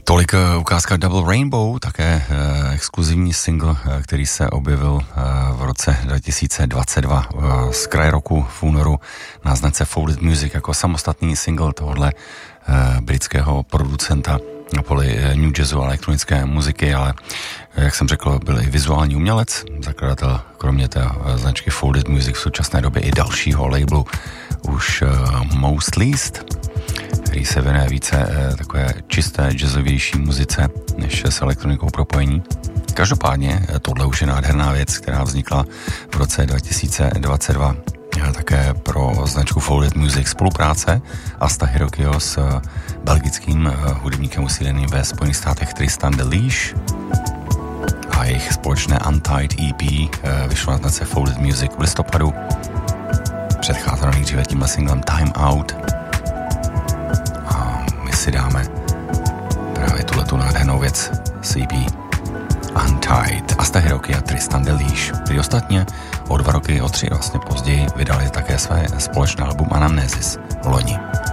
Tolik ukázka Double Rainbow, také exkluzivní single, který se objevil v roce 2022 z kraje roku v únoru na značce Folded Music jako samostatný single tohohle britského producenta na poli new jazzu a elektronické muziky, ale jak jsem řekl, byl i vizuální umělec, zakladatel kromě té značky Folded Music v současné době i dalšího labelu už Most Least, který se věnuje více takové čisté jazzovější muzice než s elektronikou propojení. Každopádně tohle už je nádherná věc, která vznikla v roce 2022 také pro značku Folded Music spolupráce Asta Hirokio s belgickým hudebníkem usídleným ve Spojených státech Tristan DeLish a jejich společné Untied EP vyšlo na značce Folded Music v listopadu. Předcházelo nejdříve tímhle singlem Time Out. Si dáme právě tuhletu nádhernou věc CP Untied. Asta Hiroki a Tristan DeLish, kteří ostatně o 2 roky, o 3 vlastně později vydali také své společné album Anamnesis loni.